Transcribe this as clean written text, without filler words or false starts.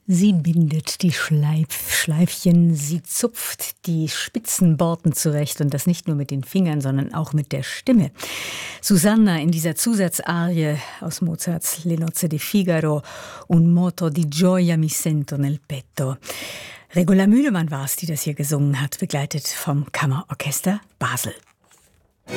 Sie bindet die Schleifchen, sie zupft die Spitzenborten zurecht und das nicht nur mit den Fingern, sondern auch mit der Stimme. Susanna in dieser Zusatzarie aus Mozarts Le nozze di Figaro, Un moto di gioia mi sento nel petto. Regula Mühlemann war es, die das hier gesungen hat, begleitet vom Kammerorchester Basel.